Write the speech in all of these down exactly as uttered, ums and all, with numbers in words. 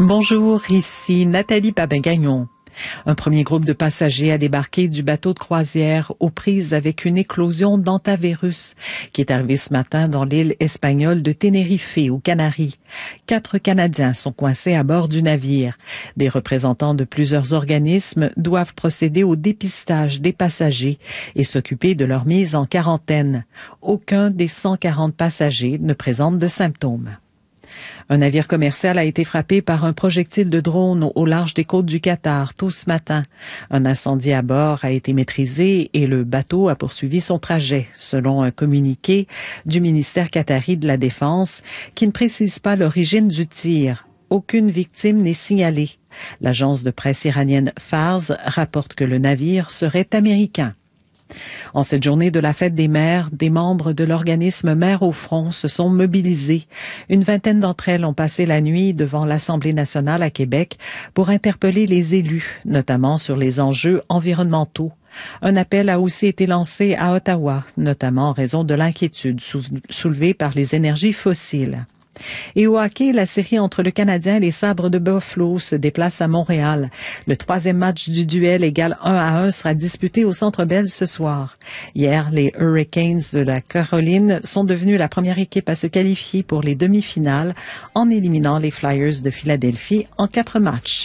Bonjour, ici Nathalie Babin-Gagnon. Un premier groupe de passagers a débarqué du bateau de croisière aux prises avec une éclosion d'hantavirus qui est arrivée ce matin dans l'île espagnole de Tenerife, aux Canaries. Quatre Canadiens sont coincés à bord du navire. Des représentants de plusieurs organismes doivent procéder au dépistage des passagers et s'occuper de leur mise en quarantaine. Aucun des cent quarante passagers ne présente de symptômes. Un navire commercial a été frappé par un projectile de drone au large des côtes du Qatar tôt ce matin. Un incendie à bord a été maîtrisé et le bateau a poursuivi son trajet, selon un communiqué du ministère qatari de la Défense qui ne précise pas l'origine du tir. Aucune victime n'est signalée. L'agence de presse iranienne Fars rapporte que le navire serait américain. En cette journée de la fête des mères, des membres de l'organisme Mères au front se sont mobilisés. Une vingtaine d'entre elles ont passé la nuit devant l'Assemblée nationale à Québec pour interpeller les élus, notamment sur les enjeux environnementaux. Un appel a aussi été lancé à Ottawa, notamment en raison de l'inquiétude soulevée par les énergies fossiles. Et au hockey, la série entre le Canadien et les Sabres de Buffalo se déplace à Montréal. Le troisième match du duel égal un à un sera disputé au Centre Bell ce soir. Hier, les Hurricanes de la Caroline sont devenus la première équipe à se qualifier pour les demi-finales en éliminant les Flyers de Philadelphie en quatre matchs.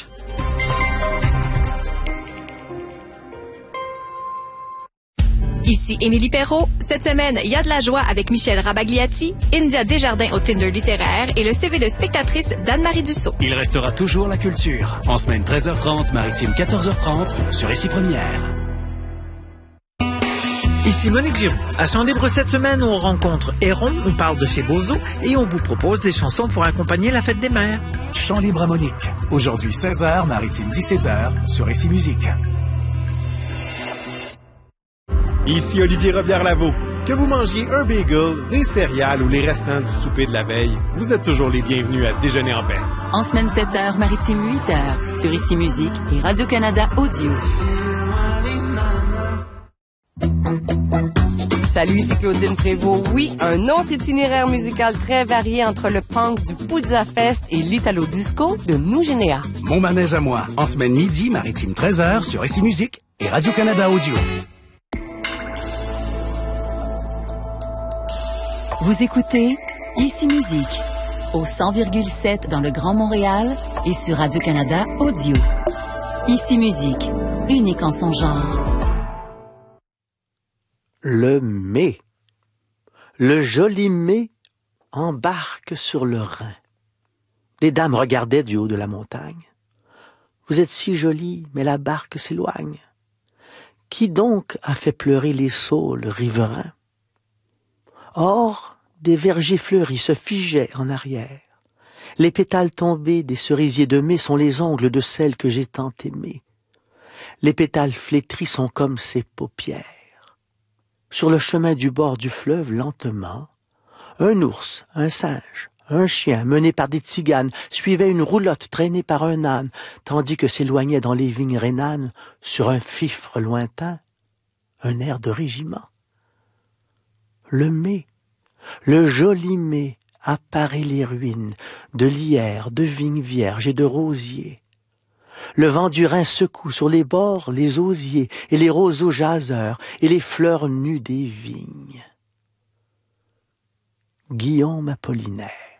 Ici Émilie Perrault. Cette semaine, il y a de la joie avec Michel Rabagliati, India Desjardins au Tinder littéraire et le C V de spectatrice d'Anne-Marie Dussault. Il restera toujours la culture. En semaine treize heures trente, maritime quatorze heures trente, sur Ici Première. Ici Monique Giroux. À Chant Libre cette semaine, on rencontre Héron, on parle de chez Bozo et on vous propose des chansons pour accompagner la fête des mères. Chant Libre à Monique. Aujourd'hui seize heures, maritime dix-sept heures, sur Ici Musique. Ici Olivier Robillard-Lavaux. Que vous mangiez un bagel, des céréales ou les restants du souper de la veille, vous êtes toujours les bienvenus à Déjeuner en paix. En semaine sept heures, maritime huit heures, sur Ici Musique et Radio-Canada Audio. Salut, c'est Claudine Prévost. Oui, un autre itinéraire musical très varié entre le punk du Puzza Fest et l'Italo Disco de Nous Généa. Mon manège à moi. En semaine midi, maritime treize heures, sur Ici Musique et Radio-Canada Audio. Vous écoutez Ici Musique au cent virgule sept dans le Grand Montréal et sur Radio-Canada Audio. Ici Musique, unique en son genre. Le mai. Le joli mai embarque sur le Rhin. Des dames regardaient du haut de la montagne. Vous êtes si jolie, mais la barque s'éloigne. Qui donc a fait pleurer les saules riverains? Or, des vergers fleuris se figeaient en arrière. Les pétales tombés des cerisiers de mai sont les ongles de celle que j'ai tant aimée. Les pétales flétris sont comme ses paupières. Sur le chemin du bord du fleuve, lentement, un ours, un singe, un chien mené par des tziganes suivait une roulotte traînée par un âne, tandis que s'éloignait dans les vignes rhénanes, sur un fifre lointain, un air de régiment. Le mai, le joli mai, apparaît les ruines de lierres, de vignes vierges et de rosiers. Le vent du Rhin secoue sur les bords les osiers et les roseaux jaseurs et les fleurs nues des vignes. Guillaume Apollinaire.